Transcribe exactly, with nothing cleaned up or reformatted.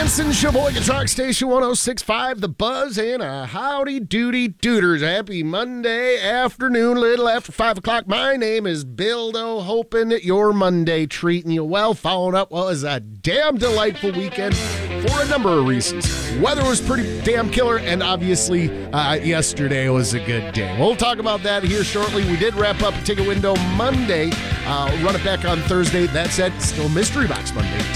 Hanson, Sheboygan Rock Station one oh six point five, The Buzz, and a howdy doody dooders. Happy Monday afternoon, little after five o'clock. My name is Bildo, hoping that your Monday treating you well. Following up what was a damn delightful weekend for a number of reasons. Weather was pretty damn killer, and obviously uh, yesterday was a good day. We'll talk about that here shortly. We did wrap up Ticket Window Monday, uh, run it back on Thursday. That said, still Mystery Box Monday.